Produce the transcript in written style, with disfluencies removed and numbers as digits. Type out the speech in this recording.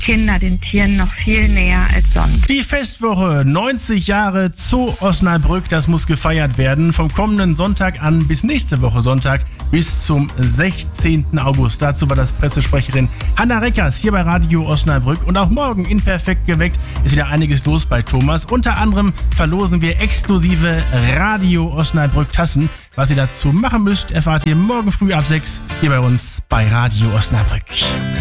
Kinder den Tieren noch viel näher als sonst. Die Festwoche 90 Jahre Zoo Osnabrück, das muss gefeiert werden. Vom kommenden Sonntag an bis nächste Woche Sonntag bis zum 16. August. Dazu war das Pressesprecherin Hanna Reckers hier bei Radio Osnabrück. Und auch morgen in Perfekt geweckt ist wieder einiges los bei Thomas. Unter anderem verlosen wir exklusive Radio Osnabrück Tassen. Was ihr dazu machen müsst, erfahrt ihr morgen früh ab 6 hier bei uns bei Radio Osnabrück.